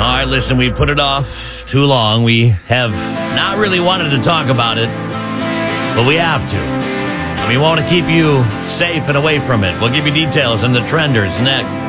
right, listen, we put it off too long. We have not really wanted to talk about it, but we have to. And we want to keep you safe and away from it. We'll give you details on the trenders next.